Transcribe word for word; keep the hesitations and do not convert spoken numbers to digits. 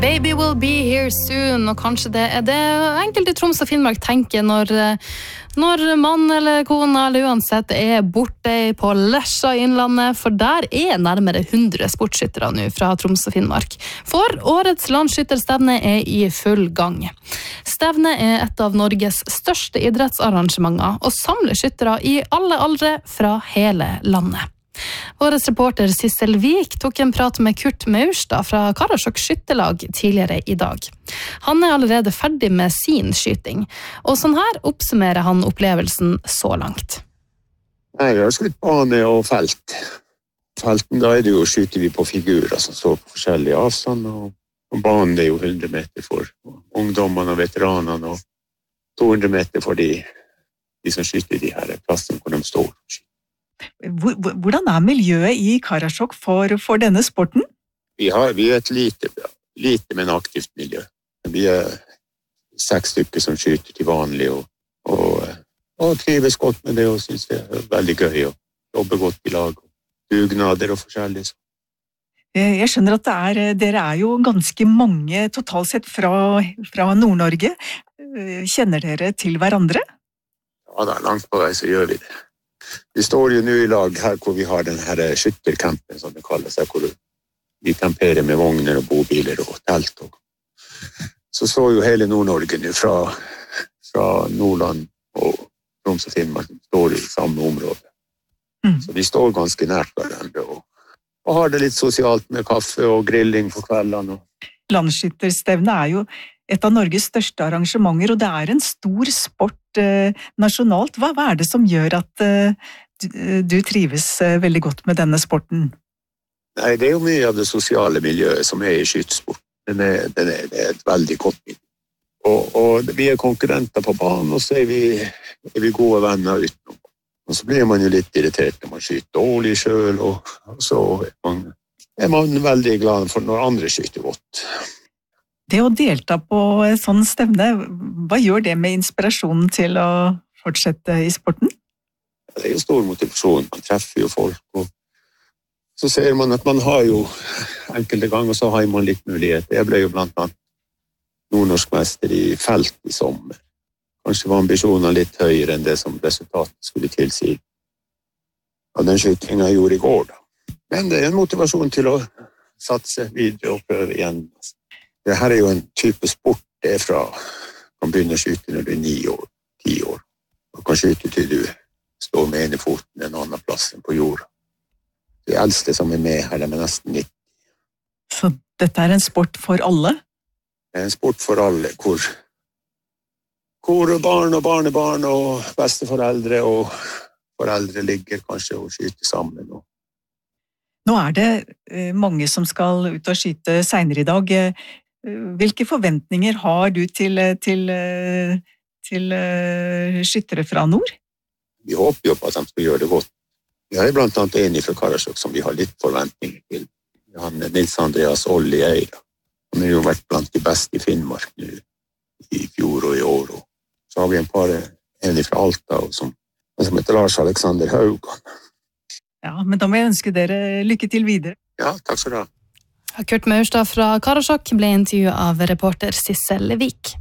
Baby will be here soon, og kanskje det er det enkelte i Troms og Finnmark tenker når, når mann eller kone eller uansett er borte på Lesja i Innlandet, for der er nærmere hundre sportsskyttere nå fra Troms og Finnmark. For årets landsskytterstevne er i full gang. Stevne er et av Norges største idrettsarrangementer og samler skyttere i alle aldre fra hele landet. Våres reporter Sissel Vik tok en prat med Kurt Maurstad fra Karasjok skyttelag tidligere i dag. Han er allerede ferdig med sin skyting, og sånn her oppsummerer han opplevelsen så langt. Nei, vi har skutt bane og felt. Felten, da er det jo, skyter vi på figurer som står på forskjellige avstand, og, og banen er jo hundre meter for ungdommene og veteranene, og to hundre meter for de, de som skyter i de her plassene hvor de står. Hvordan er miljøet i Karasjok for, for denne sporten? Vi, har, vi er et lite, lite, men aktivt miljø. Vi er seks stykker som skyter til vanlig, og, og, og trives godt med det, og synes det er veldig gøy å jobbe godt i lag, og dugnader og forskjellig. Jeg skjønner at det er, dere er jo ganske mange totalt sett fra, fra Nord-Norge. Kjenner dere til hverandre? Ja, da, langt på vei så gjør vi det. Vi står jo nå i lag her hvor vi har den her skyttercampen, som det kalles, hvor vi camperer med vogner og bobiler og telt. Og så står jo hele Nord-Norge nå fra, fra Nordland og Troms og Finnmark, som står i samme område. Mm. Så vi står ganske nært hverandre og, og har det litt sosialt med kaffe og grilling på kveldene. Landsskytterstevne er jo et av Norges største arrangementer, og det er en stor sport eh, nasjonalt. Hva, hva er det som gjør at eh, du, du trives eh, veldig godt med denne sporten? Nei, det er jo mye av det sosiale miljøet som er i skytesport. Den er, den er, det er et veldig godt miljø. Og, og vi er konkurrenter på banen, og så er vi, er vi gode venner utenom. Og så blir man jo litt irritert når man skyter dårlig selv, og, og så er man, er man veldig glad for når andre skyter godt. Det å delta på sånn stevne, hva gjør det med inspirasjonen til å fortsette i sporten? Det er jo stor motivasjon, man treffer jo folk, og så ser man at man har jo enkelte ganger, så har man litt mulighet. Jeg ble jo blant annet nordnorsk mester i felt i sommer. Kanskje var ambisjonen litt høyere enn det som resultatet skulle tilsi. Og den skytingen jeg gjorde i går da. Men det er en motivasjon til å satse videre og prøve igjen. Det her er jo en type sport, det er fra, man begynner å skyte når du er ni år, ti år. Man kan skyte til du står med ene foten en annen plass enn på jorda. De eldste som er med her, de er nesten nitti. Så dette er en sport for alle? Det er en sport for alle, hvor, hvor barn og barnebarn og besteforeldre og foreldre ligger kanskje og skyter sammen. Og nå er det mange som skal ut og skyte senere i dag. Hvilke forventninger har du til, til, til skyttere fra nord? Vi håper jo på at de skal gjøre det godt. Vi er blant annet enig fra Karasjok som vi har litt forventninger til. Han Nils Andreas Olli Eira. Han har jo vært blant de beste i Finnmark nå, i fjor og i år. Og så har vi en par enig fra Alta, som, som heter Lars Alexander Haugan. Ja, men da må jeg ønske dere lykke til videre. Ja, takk skal du ha. Kurt Maurstad fra Karasjok ble intervjuet av reporter Sissel Vik.